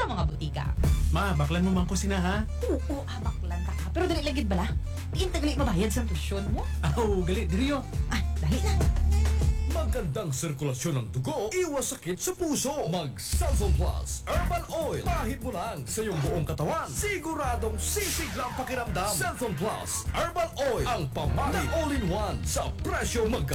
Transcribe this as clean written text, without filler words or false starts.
sa mga butika. Ma, baklan mo man ko sina ha? Oo, baklan ka ka. Pero dali lagid bala. Diin tagali mabayad sa tuition mo. Aw, gali, diriyo. Ah, dali na. Magandang sirkulasyon ng dugo, iwas sakit sa puso. Mag Sulfon Plus Herbal Oil. Pahid mo lang sa iyong buong katawan. Siguradong sisiglang pakiramdam. Sulfon Plus Herbal Oil. Ang pamahid na all-in-one sa presyo magka